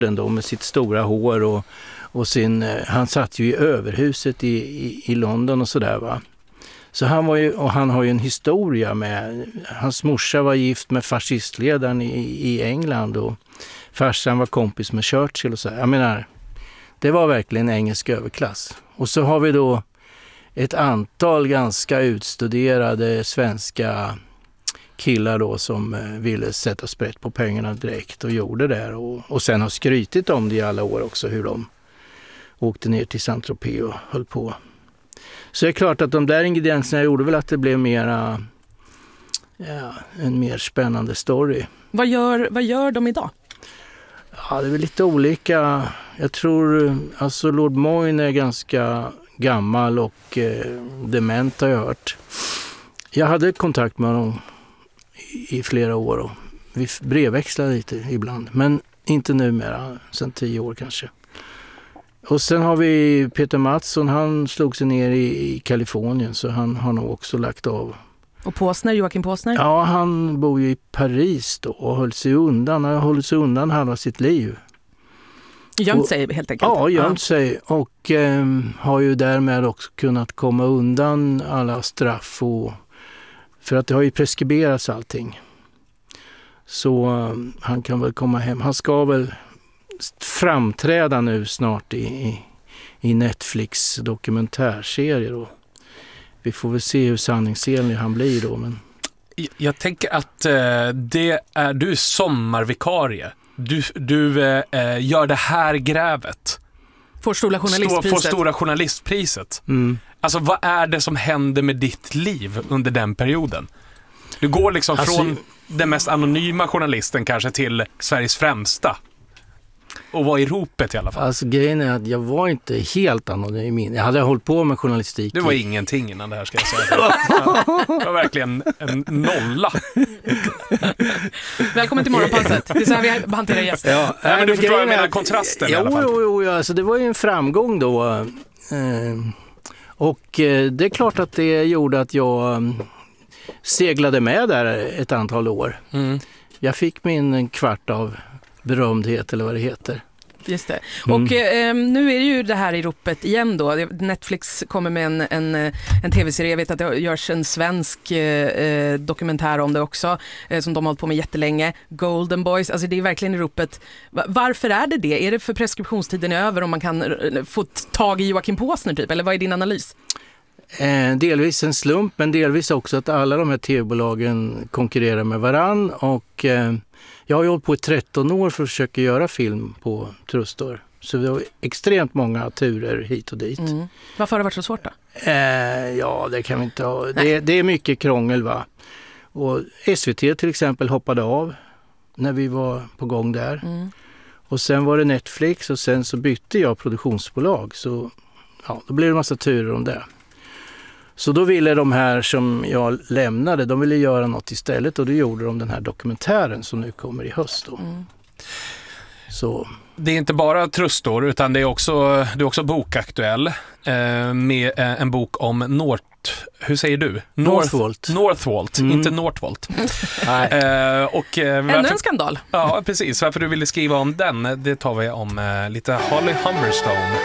sporten då med sitt stora hår och han satt ju i överhuset i London och sådär va. Så han har ju en historia med, hans morsa var gift med fascistledaren i England och farsan var kompis med Churchill och så. Jag menar, det var verkligen engelsk överklass. Och så har vi då ett antal ganska utstuderade svenska killar då som ville sätta sprätt på pengarna direkt och gjorde det. Och sen har skrytit om det i alla år också, hur de åkte ner till Saint-Tropez och höll på. Så det är klart att de där ingredienserna gjorde väl att det blev en mer spännande story. Vad gör de idag? Ja, det är väl lite olika. Jag tror, alltså Lord Moyne är ganska gammal och dement har jag hört. Jag hade kontakt med honom i flera år och vi brevväxlade lite ibland. Men inte numera, sedan 10 år kanske. Och sen har vi Peter Mattsson, han slog sig ner i Kalifornien så han har nog också lagt av. Och Påsner, Joakim Påsner? Ja, han bor ju i Paris då och höll sig undan. Han har hållit sig undan halva sitt liv. Gömt sig helt enkelt? Ja, gömt sig och har ju därmed också kunnat komma undan alla straff för att det har ju preskriberats allting. Så han kan väl komma hem. Han ska väl framträda nu snart i Netflix dokumentärserier och vi får väl se hur sanningsenlig han blir då. Men... Jag tänker att du är sommarvikarie. Du gör det här grävet. Får stora journalistpriset. Mm. Alltså vad är det som händer med ditt liv under den perioden? Du går liksom från den mest anonyma journalisten kanske till Sveriges främsta. Och var i ropet i alla fall. Alltså grejen är att jag var inte helt anonym. Jag hade hållit på med journalistik. Du var ingenting innan det här ska jag säga. Det var verkligen en nolla. Välkommen till Morgonpasset. Det är så här vi hanterar gäster. Ja, men du förstår jag menar kontrasten i alla fall. Jo, alltså det var ju en framgång då. Och det är klart att det gjorde att jag seglade med där ett antal år. Mm. Jag fick min kvart av berömdhet eller vad det heter. Just det. Och nu är det ju det här i ropet igen då. Netflix kommer med en tv-serie. Jag vet att det görs en svensk dokumentär om det också som de har hållit på med jättelänge. Golden Boys. Alltså det är verkligen i ropet. Varför är det det? Är det för preskriptionstiden är över om man kan få tag i Joakim Påsner typ? Eller vad är din analys? Delvis en slump men delvis också att alla de här tv-bolagen konkurrerar med varann och jag har ju hållit på i 13 år för att försöka göra film på Trustor. Så det var extremt många turer hit och dit. Mm. Varför har det varit så svårt då? Ja, det kan vi inte ha. Det är mycket krångel va. Och SVT till exempel hoppade av när vi var på gång där. Mm. Och sen var det Netflix och sen så bytte jag produktionsbolag. Så ja, då blev det en massa turer om det. Så då ville de här som jag lämnade, de ville göra något istället och då gjorde de den här dokumentären som nu kommer i höst då. Mm. Så. Det är inte bara Trustor utan det är också bokaktuell med en bok om hur säger du? Northvolt, inte Northvolt. Ännu en skandal. Ja, precis. Varför du ville skriva om den, det tar vi om lite Holly Humberstone.